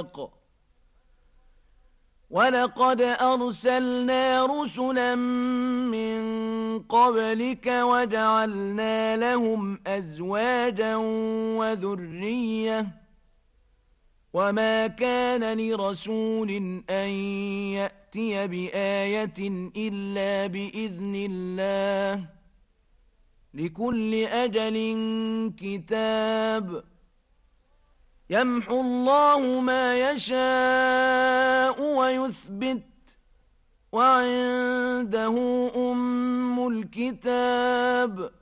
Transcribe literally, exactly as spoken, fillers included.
ميثاق ولقد أرسلنا رسلا من قبلك وجعلنا لهم أزواجا وذرية وما كان لرسول أن يأتي بآية إلا بإذن الله لكل أجل كتاب يمحو الله ما يشاء ويثبت وعنده أم الكتاب